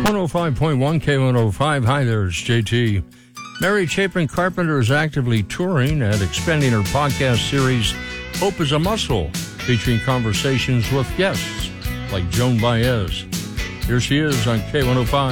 105.1 K105. Hi there, it's JT. Mary Chapin Carpenter is actively touring and expanding her podcast series, Hope is a Muscle, featuring conversations with guests like Joan Baez. Here she is on K105.